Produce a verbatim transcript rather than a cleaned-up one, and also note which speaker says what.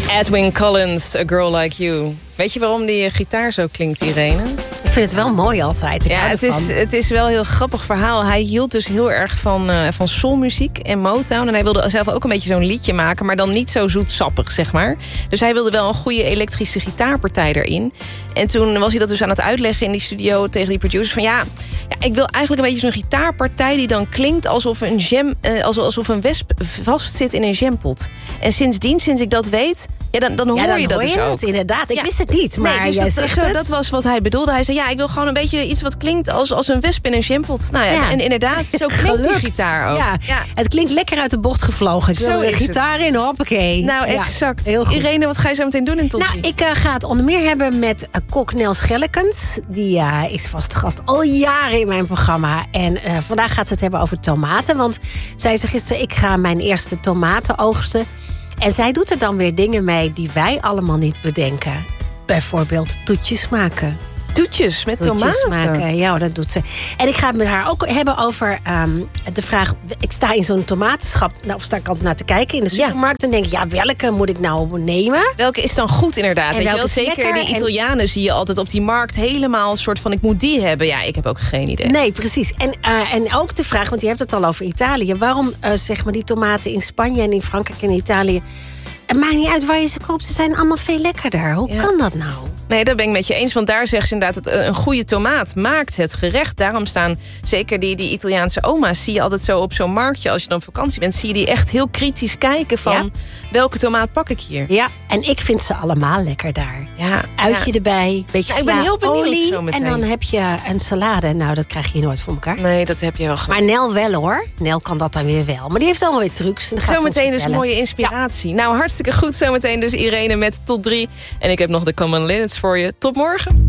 Speaker 1: Edwyn Collins, A Girl Like You. Weet je waarom die gitaar zo klinkt, Irene?
Speaker 2: Ik vind het wel mooi altijd. Ik
Speaker 1: ja, het is, het is wel een heel grappig verhaal. Hij hield dus heel erg van, uh, van soulmuziek en Motown. En hij wilde zelf ook een beetje zo'n liedje maken, maar dan niet zo zoetsappig, zeg maar. Dus hij wilde wel een goede elektrische gitaarpartij erin. En toen was hij dat dus aan het uitleggen in die studio tegen die producers. Van ja, ja ik wil eigenlijk een beetje zo'n gitaarpartij die dan klinkt alsof een, jam, uh, alsof een wesp vastzit in een jampot. En sindsdien, sinds ik dat weet, ja, dan, dan hoor
Speaker 2: ja, dan
Speaker 1: je dat
Speaker 2: hoor
Speaker 1: dus
Speaker 2: je
Speaker 1: ook.
Speaker 2: Het, inderdaad. Ik
Speaker 1: ja.
Speaker 2: wist het niet, maar
Speaker 1: nee, dus
Speaker 2: jij
Speaker 1: dat,
Speaker 2: zegt
Speaker 1: zo,
Speaker 2: het.
Speaker 1: dat was wat hij bedoelde. Hij zei, ja, ik wil gewoon een beetje iets wat klinkt als, als een wesp in een jampot. Nou ja,
Speaker 2: Ja.
Speaker 1: en inderdaad, zo klinkt die gitaar ook.
Speaker 2: Ja.
Speaker 1: Ja.
Speaker 2: Het klinkt lekker uit de bocht gevlogen. Ik
Speaker 1: Zo
Speaker 2: wil
Speaker 1: is
Speaker 2: een gitaar in, hoppakee.
Speaker 1: Nou,
Speaker 2: Ja,
Speaker 1: exact.
Speaker 2: heel goed.
Speaker 1: Irene, wat ga je zo meteen doen in Top
Speaker 2: Nou, ik uh, ga het onder meer hebben met uh, kok Nel Schellekens. Die uh, is vaste gast al jaren in mijn programma. En uh, vandaag gaat ze het hebben over tomaten. Want zij zei gisteren, ik ga mijn eerste tomaten oogsten. En zij doet er dan weer dingen mee die wij allemaal niet bedenken. Bijvoorbeeld toetjes maken.
Speaker 1: Toetjes met
Speaker 2: Toetjes
Speaker 1: tomaten.
Speaker 2: maken, ja, dat doet ze. En ik ga het met haar ook hebben over um, de vraag. Ik sta in zo'n tomatenschap, nou, of sta ik altijd naar te kijken in de supermarkt. Ja. En denk ik, ja, welke moet ik nou nemen?
Speaker 1: Welke is dan goed inderdaad?
Speaker 2: En
Speaker 1: Weet je wel,
Speaker 2: welke is
Speaker 1: zeker
Speaker 2: lekker
Speaker 1: die Italianen en... zie je altijd op die markt helemaal een soort van, ik moet die hebben. Ja, ik heb ook geen idee.
Speaker 2: Nee, precies. En, uh, en ook de vraag, want je hebt het al over Italië. Waarom uh, zeg maar die tomaten in Spanje en in Frankrijk en Italië... Het maakt niet uit waar je ze koopt, ze zijn allemaal veel lekkerder. Hoe ja. kan dat nou?
Speaker 1: Nee, dat ben ik met je eens, want daar zegt ze inderdaad... dat een goede tomaat maakt het gerecht. Daarom staan zeker die, die Italiaanse oma's... zie je altijd zo op zo'n marktje, als je dan op vakantie bent... zie je die echt heel kritisch kijken van... Ja. welke tomaat pak ik hier?
Speaker 2: Ja, en ik vind ze allemaal lekker daar.
Speaker 1: Ja,
Speaker 2: Uitje
Speaker 1: ja.
Speaker 2: erbij, beetje
Speaker 1: ja, ik ben heel benieuwd
Speaker 2: olie,
Speaker 1: zo meteen.
Speaker 2: en dan heb je een salade. Nou, dat krijg je nooit voor elkaar.
Speaker 1: Nee, dat heb je wel gedaan.
Speaker 2: Maar Nel wel, hoor. Nel kan dat dan weer wel. Maar die heeft allemaal weer trucs.
Speaker 1: Zometeen dus mooie inspiratie. Ja. Nou, hartstikke goed zometeen dus Irene met tot drie. En ik heb nog de Common Linnets voor je. Tot morgen.